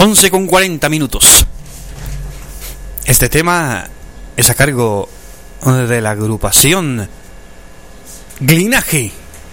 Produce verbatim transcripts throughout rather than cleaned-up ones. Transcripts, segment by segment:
once con cuarenta minutos. Este tema es a cargo de la agrupación Glinaje.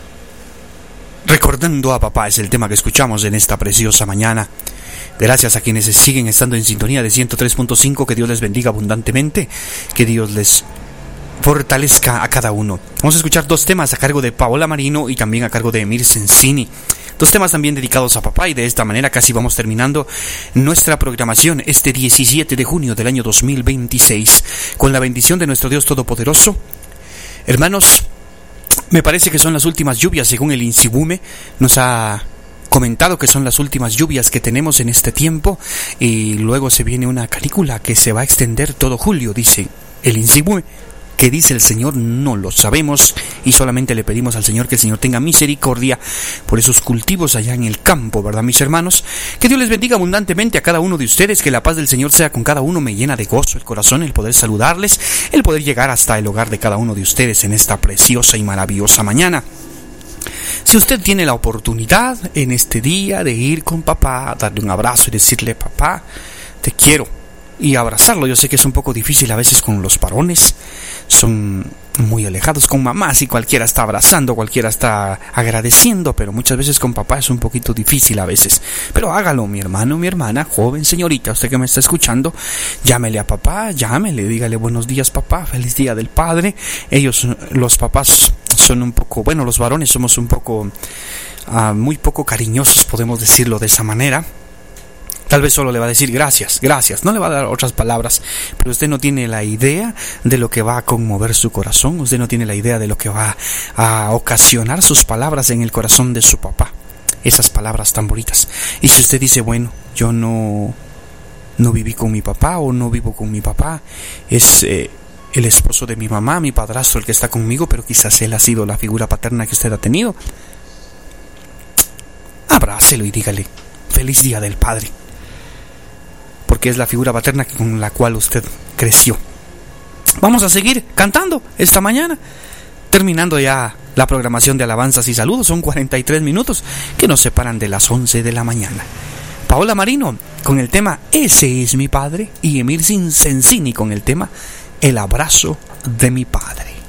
Recordando a papá es el tema que escuchamos en esta preciosa mañana. Gracias a quienes siguen estando en sintonía de ciento tres punto cinco. Que Dios les bendiga abundantemente. Que Dios les fortalezca a cada uno. Vamos a escuchar dos temas a cargo de Paola Marino y también a cargo de Emir Sensini. Dos temas también dedicados a papá, y de esta manera casi vamos terminando nuestra programación este diecisiete de junio del año dos mil veintiséis. Con la bendición de nuestro Dios Todopoderoso. Hermanos, me parece que son las últimas lluvias, según el INSIBUME nos ha comentado que son las últimas lluvias que tenemos en este tiempo, y luego se viene una canícula que se va a extender todo julio, dice el INSIBUME. ¿Qué dice el Señor? No lo sabemos, y solamente le pedimos al Señor que el Señor tenga misericordia por esos cultivos allá en el campo, ¿verdad, mis hermanos? Que Dios les bendiga abundantemente a cada uno de ustedes, que la paz del Señor sea con cada uno. Me llena de gozo el corazón el poder saludarles, el poder llegar hasta el hogar de cada uno de ustedes en esta preciosa y maravillosa mañana. Si usted tiene la oportunidad en este día de ir con papá, darle un abrazo y decirle: papá, te quiero, y abrazarlo. Yo sé que es un poco difícil a veces con los varones, son muy alejados. Con mamá si cualquiera está abrazando, cualquiera está agradeciendo, pero muchas veces con papá es un poquito difícil a veces. Pero hágalo, mi hermano, mi hermana, joven, señorita, usted que me está escuchando, llámele a papá, llámele, dígale: buenos días, papá, feliz día del padre. Ellos, los papás, son un poco, bueno, los varones somos un poco, uh, muy poco cariñosos, podemos decirlo de esa manera. Tal vez solo le va a decir gracias, gracias, no le va a dar otras palabras, pero usted no tiene la idea de lo que va a conmover su corazón, usted no tiene la idea de lo que va a ocasionar sus palabras en el corazón de su papá, esas palabras tan bonitas. Y si usted dice: bueno, yo no, no viví con mi papá, o no vivo con mi papá, es eh, el esposo de mi mamá, mi padrastro el que está conmigo, pero quizás él ha sido la figura paterna que usted ha tenido, abrácelo y dígale: feliz día del padre, porque es la figura paterna con la cual usted creció. Vamos a seguir cantando esta mañana, terminando ya la programación de alabanzas y saludos. Son cuarenta y tres minutos que nos separan de las once de la mañana. Paola Marino con el tema Ese es mi padre, y Emir Sensini con el tema El abrazo de mi padre.